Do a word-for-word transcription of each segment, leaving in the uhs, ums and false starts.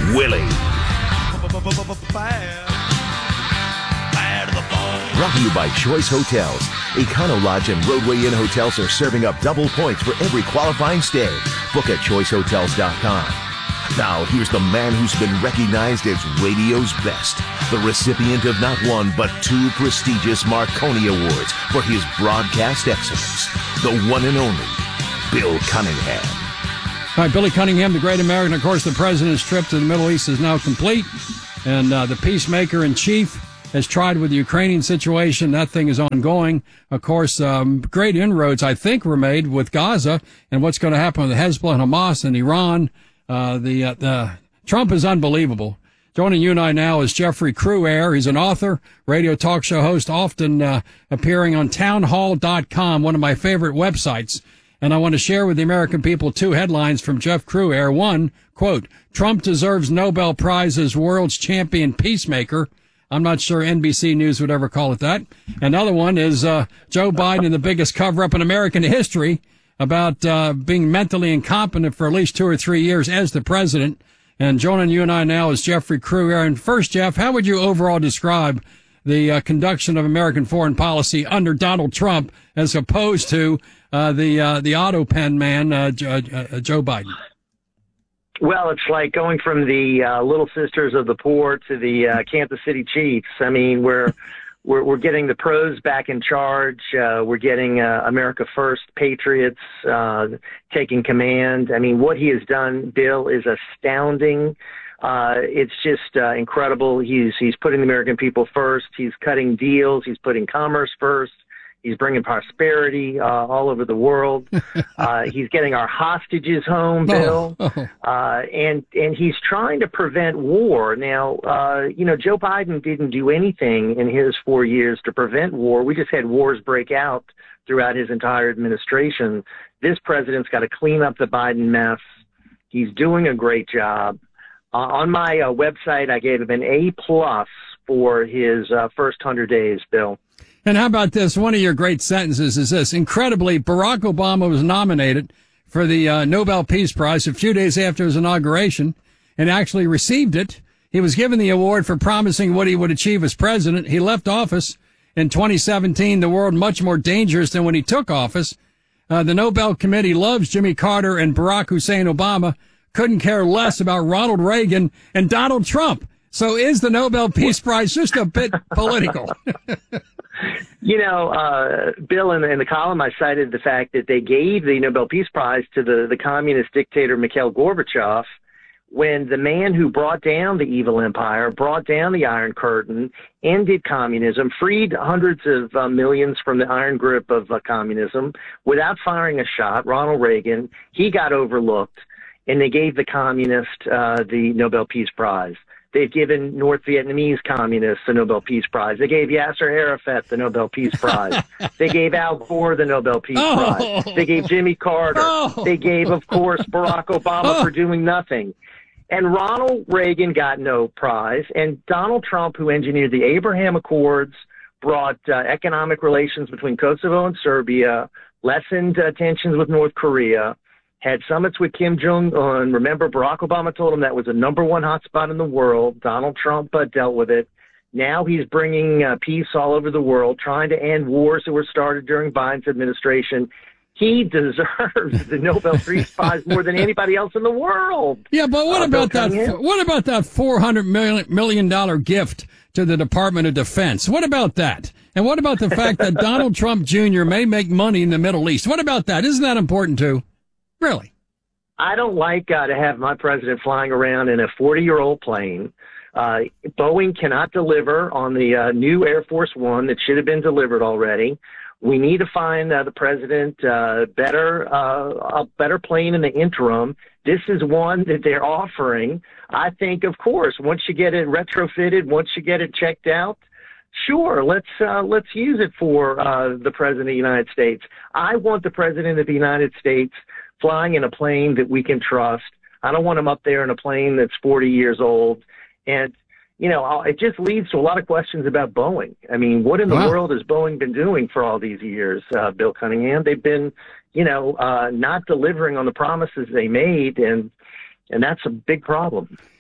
Willie. Brought to you by Choice Hotels. Econo Lodge and Roadway Inn Hotels are serving up double points for every qualifying stay. Book at choice hotels dot com. Now, here's the man who's been recognized as radio's best, the recipient of not one but two prestigious Marconi Awards for his broadcast excellence, the one and only Bill Cunningham. All right, Billy Cunningham, the great American. Of course, the president's trip to the Middle East is now complete, and uh, the peacemaker in chief has tried with the Ukrainian situation. That thing is ongoing. Of course, um, great inroads, I think, were made with Gaza and what's going to happen with Hezbollah, Hamas, and Iran. Uh, the, uh, the, Trump is unbelievable. Joining you and I now is Jeffrey Cruaire. He's an author, radio talk show host, often, uh, appearing on townhall dot com, one of my favorite websites. And I want to share with the American people two headlines from Jeff Cruaire. One, quote, Trump deserves Nobel Prize as world's champion peacemaker. I'm not sure N B C News would ever call it that. Another one is, uh, Joe Biden in the biggest cover-up in American history, about uh being mentally incompetent for at least two or three years as the president. And joining you and I now is Jeffrey Cruaire. And first, Jeff, how would you overall describe the uh, conduction of American foreign policy under Donald Trump as opposed to uh the uh the auto pen man, uh, J- uh Joe Biden? Well, it's like going from the uh, Little Sisters of the Poor to the uh, Kansas City Chiefs. I mean, we're We're, we're getting the pros back in charge. Uh, we're getting uh, America First patriots uh, taking command. I mean, what he has done, Bill, is astounding. Uh, it's just uh, incredible. He's he's putting the American people first. He's cutting deals. He's putting commerce first. He's bringing prosperity uh, all over the world. Uh, he's getting our hostages home, Bill. Oh, oh. Uh, and, and he's trying to prevent war. Now, uh, you know, Joe Biden didn't do anything in his four years to prevent war. We just had wars break out throughout his entire administration. This president's got to clean up the Biden mess. He's doing a great job. Uh, on my uh, website, I gave him an A plus for his uh, first hundred days, Bill. And how about this? One of your great sentences is this. Incredibly, Barack Obama was nominated for the uh, Nobel Peace Prize a few days after his inauguration and actually received it. He was given the award for promising what he would achieve as president. He left office in twenty seventeen, the world much more dangerous than when he took office. Uh, the Nobel Committee loves Jimmy Carter and Barack Hussein Obama, couldn't care less about Ronald Reagan and Donald Trump. So is the Nobel Peace Prize just a bit political? You know, uh, Bill, in, in the column, I cited the fact that they gave the Nobel Peace Prize to the, the communist dictator Mikhail Gorbachev when the man who brought down the evil empire, brought down the Iron Curtain, ended communism, freed hundreds of uh, millions from the iron grip of uh, communism without firing a shot, Ronald Reagan, he got overlooked, and they gave the communist uh, the Nobel Peace Prize. They've given North Vietnamese communists the Nobel Peace Prize. They gave Yasser Arafat the Nobel Peace Prize. They gave Al Gore the Nobel Peace oh. Prize. They gave Jimmy Carter. Oh. They gave, of course, Barack Obama oh. for doing nothing. And Ronald Reagan got no prize. And Donald Trump, who engineered the Abraham Accords, brought uh, economic relations between Kosovo and Serbia, lessened uh, tensions with North Korea, had summits with Kim Jong-un. Remember, Barack Obama told him that was the number one hotspot in the world. Donald Trump uh, dealt with it. Now he's bringing uh, peace all over the world, trying to end wars that were started during Biden's administration. He deserves the Nobel Peace Prize more than anybody else in the world. Yeah, but what uh, about that? What about that four hundred million dollars gift to the Department of Defense? What about that? And what about the fact that Donald Trump Junior may make money in the Middle East? What about that? Isn't that important too? Really? I don't like uh, to have my president flying around in a forty-year-old plane. Uh, Boeing cannot deliver on the uh, new Air Force One that should have been delivered already. We need to find uh, the president uh, better uh, a better plane in the interim. This is one that they're offering. I think, of course, once you get it retrofitted, once you get it checked out, sure, let's uh, let's use it for uh, the president of the United States. I want the president of the United States flying in a plane that we can trust. I don't want him up there in a plane that's forty years old. And, you know, it just leads to a lot of questions about Boeing. I mean, what in the wow. world has Boeing been doing for all these years, uh, Bill Cunningham? They've been, you know, uh, not delivering on the promises they made, and and that's a big problem.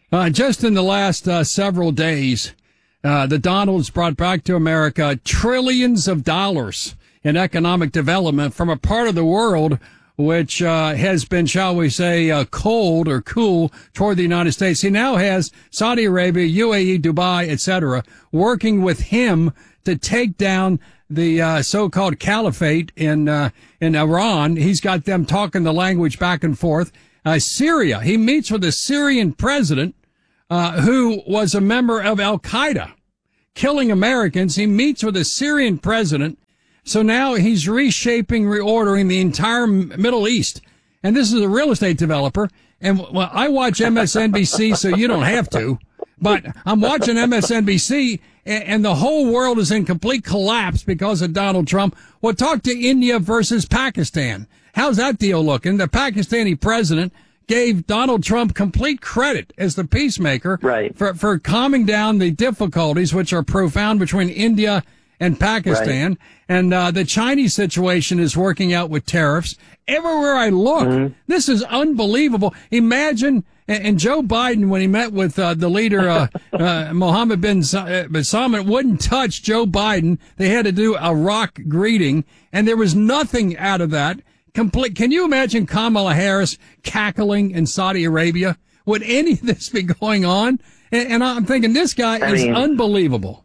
Uh, just in the last uh, several days, uh, the Donalds brought back to America trillions of dollars in economic development from a part of the world which uh, has been, shall we say, uh, cold or cool toward the United States. He now has Saudi Arabia, U A E, Dubai, et cetera, working with him to take down the uh, so-called caliphate in uh, in Iran. He's got them talking the language back and forth. Uh, Syria, he meets with the Syrian president, uh, who was a member of Al-Qaeda, killing Americans. He meets with the Syrian president. So now he's reshaping, reordering the entire Middle East. And this is a real estate developer. And well, I watch M S N B C, so you don't have to. But I'm watching M S N B C, and, and the whole world is in complete collapse because of Donald Trump. Well, talk to India versus Pakistan. How's that deal looking? The Pakistani president gave Donald Trump complete credit as the peacemaker, right, for, for calming down the difficulties, which are profound, between India and Pakistan. Right. And uh, the Chinese situation is working out with tariffs. Everywhere I look, mm-hmm. this is unbelievable. Imagine, and, and Joe Biden, when he met with uh, the leader, uh, uh, Mohammed bin Salman, wouldn't touch Joe Biden. They had to do a rock greeting, and there was nothing out of that. Complete. Can you imagine Kamala Harris cackling in Saudi Arabia? Would any of this be going on? And, and I'm thinking this guy I is mean, unbelievable.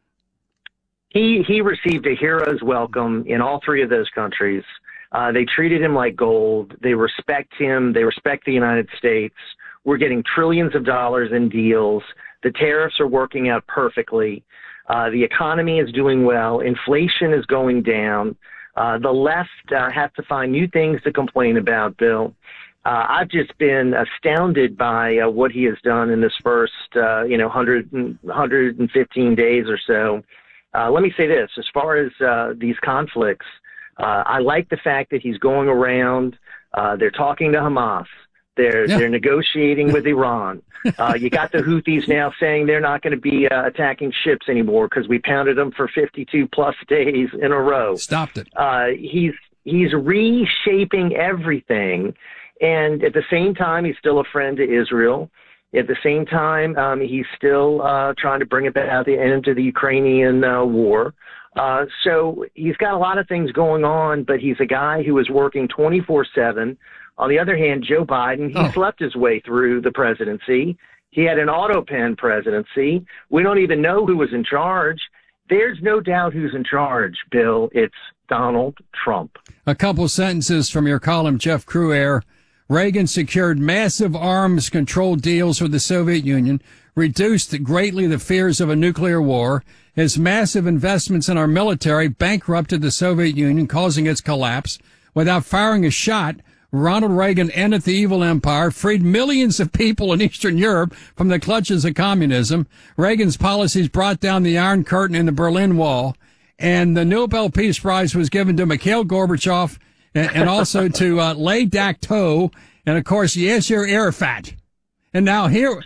He he received a hero's welcome in all three of those countries. Uh, they treated him like gold. They respect him. They respect the United States. We're getting trillions of dollars in deals. The tariffs are working out perfectly. Uh, the economy is doing well. Inflation is going down. Uh, the left uh, have to find new things to complain about, Bill. Uh, I've just been astounded by uh, what he has done in this first, uh, you know, one hundred, one hundred fifteen days or so. Uh, let me say this, as far as uh, these conflicts, uh, I like the fact that he's going around, uh, they're talking to Hamas, they're, yeah. they're negotiating with Iran. Uh, you got the Houthis now saying they're not going to be uh, attacking ships anymore because we pounded them for fifty-two plus days in a row. Stopped it. Uh, he's, he's reshaping everything. And at the same time, he's still a friend to Israel. At the same time, um, he's still uh, trying to bring about the end to the Ukrainian uh, war. Uh, so he's got a lot of things going on, but he's a guy who is working twenty-four seven. On the other hand, Joe Biden, he oh. slept his way through the presidency. He had an auto pen presidency. We don't even know who was in charge. There's no doubt who's in charge, Bill. It's Donald Trump. A couple sentences from your column, Jeff Cruaire. Reagan secured massive arms control deals with the Soviet Union, reduced greatly the fears of a nuclear war. His massive investments in our military bankrupted the Soviet Union, causing its collapse. Without firing a shot, Ronald Reagan ended the evil empire, freed millions of people in Eastern Europe from the clutches of communism. Reagan's policies brought down the Iron Curtain and the Berlin Wall. And the Nobel Peace Prize was given to Mikhail Gorbachev and, and also to uh, Lay Dakto, and of course Yasser Arafat. And now here,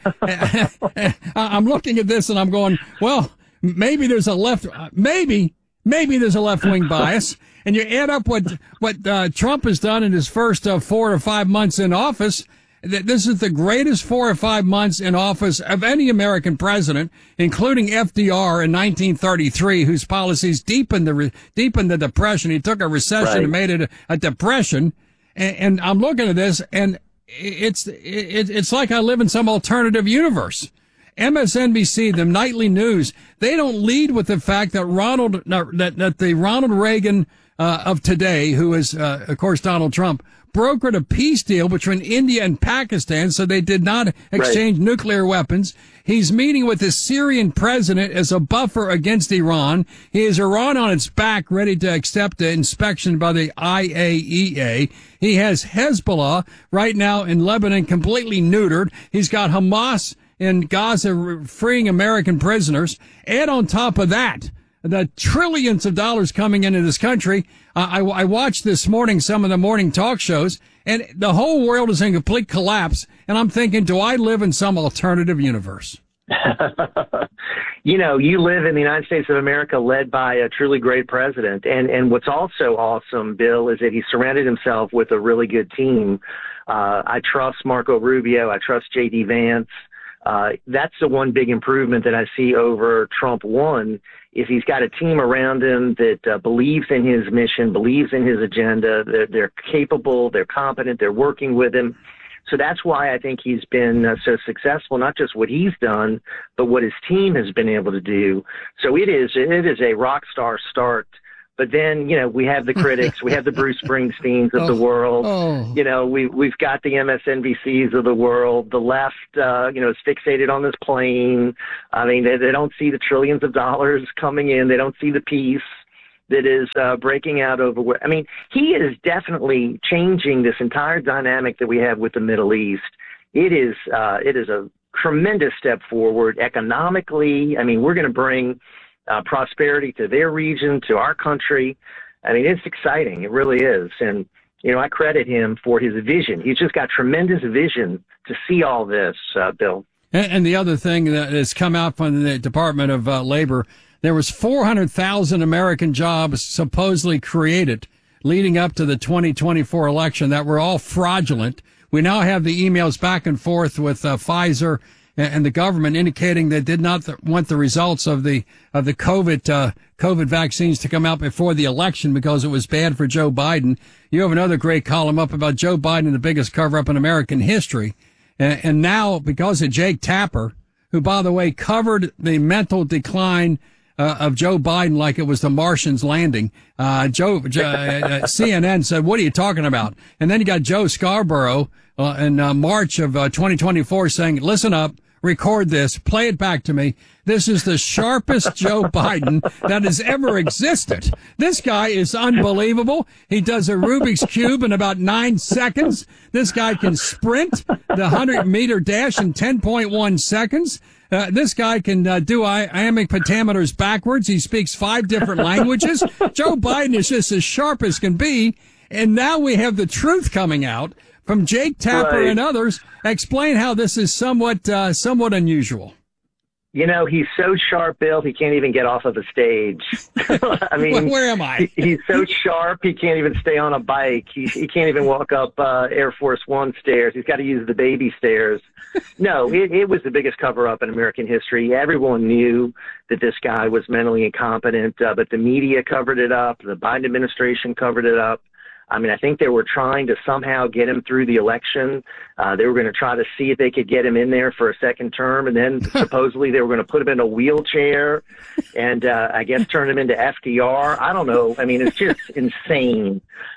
I'm looking at this and I'm going, well, maybe there's a left, maybe, maybe there's a left-wing bias. And you add up what what uh, Trump has done in his first uh, four or five months in office. That this is the greatest four or five months in office of any American president, including F D R in nineteen thirty-three, whose policies deepened the deepened the depression. He took a recession right. and made it a, a depression. And, and I'm looking at this, and it's it, it's like I live in some alternative universe. M S N B C, the nightly news, they don't lead with the fact that Ronald that that the Ronald Reagan uh, of today, who is uh, of course Donald Trump, brokered a peace deal between India and Pakistan so they did not exchange right. nuclear weapons. He's meeting with the Syrian president as a buffer against Iran. He has Iran on its back, ready to accept the inspection by the I A E A. He has Hezbollah right now in Lebanon completely neutered. He's got Hamas in Gaza freeing American prisoners. And on top of that, the trillions of dollars coming into this country. Uh, I, I watched this morning some of the morning talk shows, and the whole world is in complete collapse. And I'm thinking, do I live in some alternative universe? You know, you live in the United States of America led by a truly great president. And, and what's also awesome, Bill, is that he surrounded himself with a really good team. Uh, I trust Marco Rubio. I trust J D Vance. Uh, that's the one big improvement that I see over Trump one, is he's got a team around him that uh, believes in his mission, believes in his agenda. They're, they're capable, they're competent, they're working with him. So that's why I think he's been uh, so successful, not just what he's done, but what his team has been able to do. So it is, it is a rock star start. But then, you know, we have the critics, we have the Bruce Springsteens of oh, the world. Oh. You know, we, we've got the M S N B Cs of the world. The left, uh, you know, is fixated on this plane. I mean, they, they don't see the trillions of dollars coming in. They don't see the peace that is uh, breaking out over. I mean, he is definitely changing this entire dynamic that we have with the Middle East. It is, uh, it is a tremendous step forward economically. I mean, we're going to bring Uh, prosperity to their region, to our country. I mean, it's exciting. It really is. And, you know, I credit him for his vision. He's just got tremendous vision to see all this, uh, Bill. And, and the other thing that has come out from the Department of uh, Labor, there was four hundred thousand American jobs supposedly created leading up to the twenty twenty-four election that were all fraudulent. We now have the emails back and forth with uh, Pfizer and the government indicating they did not th- want the results of the of the COVID uh, COVID vaccines to come out before the election because it was bad for Joe Biden. You have another great column up about Joe Biden, the biggest cover-up in American history. And, and now, because of Jake Tapper, who, by the way, covered the mental decline uh, of Joe Biden like it was the Martians landing, uh, Joe uh, C N N said, "What are you talking about?" And then you got Joe Scarborough uh, in uh, March of uh, twenty twenty-four saying, "Listen up. Record this, play it back to me. This is the sharpest Joe Biden that has ever existed. This guy is unbelievable. He does a Rubik's Cube in about nine seconds. This guy can sprint the hundred meter dash in ten point one seconds. Uh, this guy can uh, do iambic pentameters backwards. He speaks five different languages. Joe Biden is just as sharp as can be. And now we have the truth coming out from Jake Tapper right. and others. Explain how this is somewhat uh, somewhat unusual. You know, he's so sharp, Bill, he can't even get off of a stage. I mean, where am I? He, he's so sharp, he can't even stay on a bike. He, he can't even walk up uh, Air Force One stairs. He's got to use the baby stairs. No, it, it was the biggest cover-up in American history. Everyone knew that this guy was mentally incompetent, uh, but the media covered it up. The Biden administration covered it up. I mean, I think they were trying to somehow get him through the election. Uh, they were going to try to see if they could get him in there for a second term, and then supposedly they were going to put him in a wheelchair and uh, I guess turn him into F D R. I don't know. I mean, it's just insane.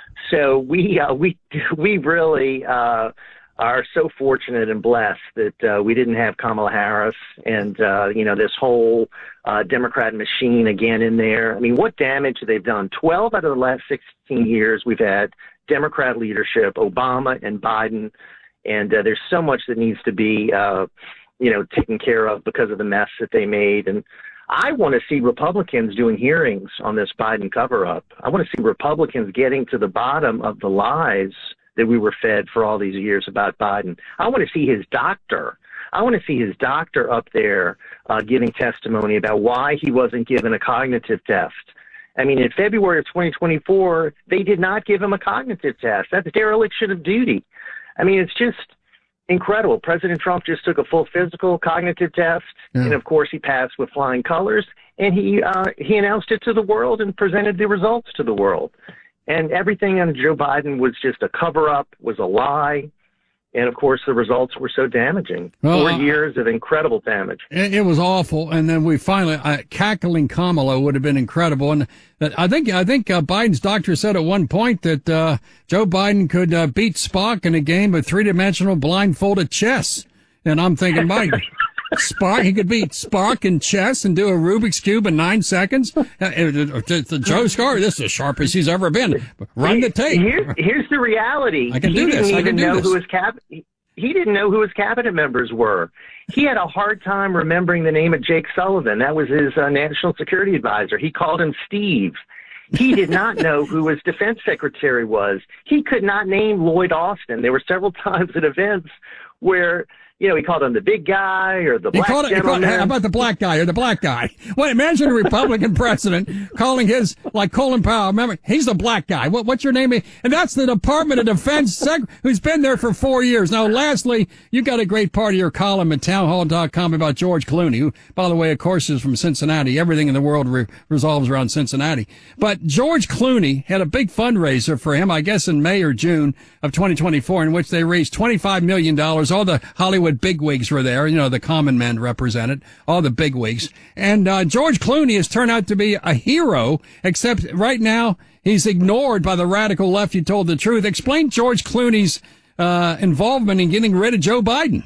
So we uh, we we really uh, are so fortunate and blessed that uh, we didn't have Kamala Harris and uh, you know, this whole uh, Democrat machine again in there. I mean, what damage they've done. Twelve out of the last sixteen years we've had Democrat leadership, Obama and Biden, and uh, there's so much that needs to be uh, you know, taken care of because of the mess that they made. And I want to see Republicans doing hearings on this Biden cover-up. I want to see Republicans getting to the bottom of the lies that we were fed for all these years about Biden. I want to see his doctor. I want to see his doctor up there uh, giving testimony about why he wasn't given a cognitive test. I mean, in February of twenty twenty-four, they did not give him a cognitive test. That's dereliction of duty. I mean, it's just incredible. President Trump just took a full physical cognitive test, yeah. and of course he passed with flying colors, and he uh, he announced it to the world and presented the results to the world. And everything on Joe Biden was just a cover-up, was a lie. And, of course, the results were so damaging. Well, Four uh, years of incredible damage. It, it was awful. And then we finally, uh, cackling Kamala would have been incredible. And uh, I think I think uh, Biden's doctor said at one point that uh, Joe Biden could uh, beat Spock in a game of three-dimensional blindfolded chess. And I'm thinking, Mike, Spock, he could beat Spock in chess and do a Rubik's Cube in nine seconds. Uh, uh, uh, Joe Scar, this is the sharpest he's ever been. Run the tape. Here's, here's the reality. I can he do didn't this. Even I can do know this. Who his cap- he didn't know who his cabinet members were. He had a hard time remembering the name of Jake Sullivan. That was his uh, national security advisor. He called him Steve. He did not know who his defense secretary was. He could not name Lloyd Austin. There were several times at events where you know, he called him the big guy or the he black called it, gentleman. He called, how about the black guy or the black guy? Well, imagine a Republican president calling his, like Colin Powell. Remember, he's the black guy. What, what's your name? And that's the Department of Defense sec, who's been there for four years. Now, lastly, you got a great part of your column at townhall dot com about George Clooney, who, by the way, of course, is from Cincinnati. Everything in the world re- revolves around Cincinnati. But George Clooney had a big fundraiser for him, I guess, in May or June of twenty twenty-four, in which they raised twenty-five million dollars. All the Hollywood bigwigs were there, you know, the common men represented, all the bigwigs. And uh, George Clooney has turned out to be a hero, except right now he's ignored by the radical left. You told the truth. Explain George Clooney's uh, involvement in getting rid of Joe Biden.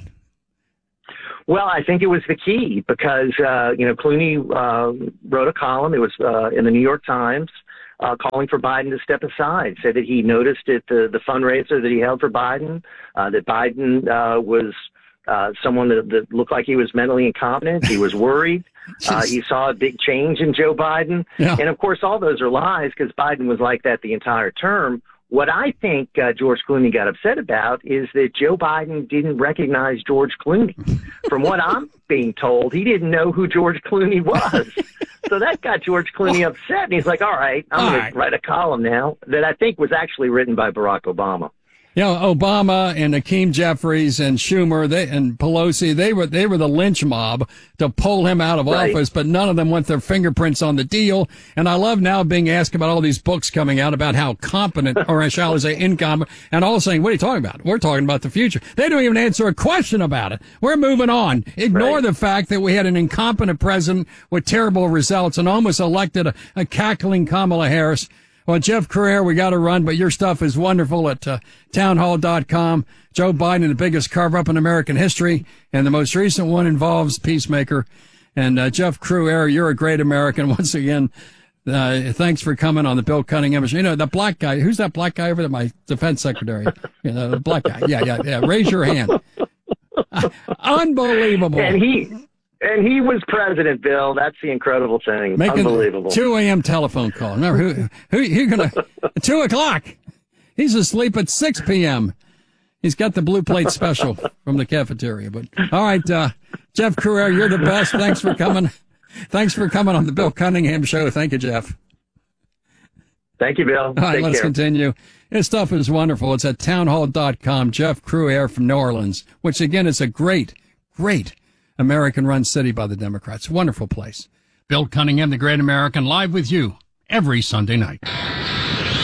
Well, I think it was the key because, uh, you know, Clooney uh, wrote a column. It was uh, in the New York Times uh, calling for Biden to step aside, said that he noticed at the, the fundraiser that he held for Biden, uh, that Biden uh, was uh, someone that, that looked like he was mentally incompetent. He was worried. Uh, he saw a big change in Joe Biden. Yeah. And, of course, all those are lies because Biden was like that the entire term. What I think uh, George Clooney got upset about is that Joe Biden didn't recognize George Clooney. From what I'm being told, he didn't know who George Clooney was. So that got George Clooney upset, and he's like, all right, I'm going right. to write a column now that I think was actually written by Barack Obama. You know, Obama and Hakeem Jeffries and Schumer they, and Pelosi, they were they were the lynch mob to pull him out of Right. office, but none of them want their fingerprints on the deal. And I love now being asked about all these books coming out about how competent, or shall I say incompetent, and all saying, what are you talking about? We're talking about the future. They don't even answer a question about it. We're moving on. Ignore Right. the fact that we had an incompetent president with terrible results and almost elected a, a cackling Kamala Harris. Well, Jeff Crouere, we got to run, but your stuff is wonderful at uh, townhall dot com. Joe Biden, the biggest cover-up in American history, and the most recent one involves Peacemaker. And uh, Jeff Crouere, you're a great American. Once again, uh, thanks for coming on the Bill Cunningham Show. You know, the black guy, who's that black guy over there? My defense secretary. You know, the black guy. Yeah, yeah, yeah. Raise your hand. Uh, unbelievable. And he... And he was president, Bill. That's the incredible thing. Making Unbelievable. two a.m. telephone call. Remember, who, who, you're going to, two o'clock. He's asleep at six p.m. He's got the blue plate special from the cafeteria. But all right, uh, Jeff Crouere, you're the best. Thanks for coming. Thanks for coming on the Bill Cunningham Show. Thank you, Jeff. Thank you, Bill. All right, Take let's care. continue. His stuff is wonderful. It's at townhall dot com. Jeff Crouere from New Orleans, which again is a great, great American-run city by the Democrats. Wonderful place. Bill Cunningham, the Great American, live with you every Sunday night.